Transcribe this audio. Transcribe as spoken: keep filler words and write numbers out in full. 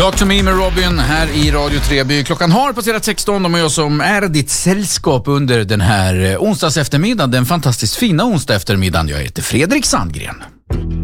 Talk to me med Robin här i Radio Treby. Klockan har passerat sexton och jag som är ditt sällskap under den här onsdags eftermiddagen, den fantastiskt fina onsdag eftermiddagen. Jag heter Fredrik Sandgren.